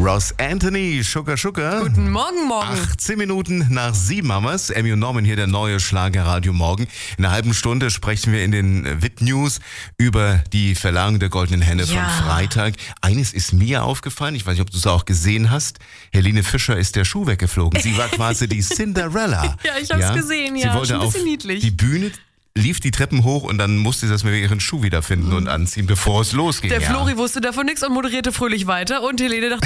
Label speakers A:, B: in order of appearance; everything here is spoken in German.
A: Ross Anthony, Sugar Sugar.
B: Guten Morgen, morgen.
A: 18 Minuten nach 7 haben wir's. Emmy und Norman hier, der neue Schlagerradio Morgen. In einer halben Stunde sprechen wir in den VIP-News über die Verleihung der Goldenen Henne von Freitag. Eines ist mir aufgefallen, ich weiß nicht, ob du es auch gesehen hast. Helene Fischer ist der Schuh weggeflogen. Sie war quasi die Cinderella.
B: Ja, ich hab's gesehen,
A: Sie wollte
B: schon ein
A: auf
B: bisschen niedlich.
A: die Bühne, lief die Treppen hoch und dann musste sie das mit ihren Schuh wiederfinden und anziehen, bevor es losging.
B: Der Flori wusste davon nichts und moderierte fröhlich weiter und Helene dachte,